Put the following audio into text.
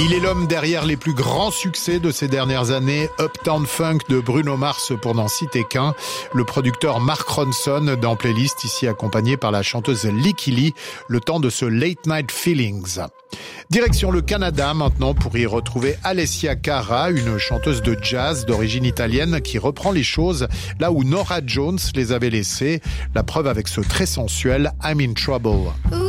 Il est l'homme derrière les plus grands succès de ces dernières années, Uptown Funk de Bruno Mars pour n'en citer qu'un. Le producteur Mark Ronson dans Playlist, ici accompagné par la chanteuse Lykke Li, le temps de ce Late Night Feelings. Direction le Canada maintenant pour y retrouver Alessia Cara, une chanteuse de jazz d'origine italienne qui reprend les choses là où Norah Jones les avait laissées. La preuve avec ce très sensuel I'm in Trouble.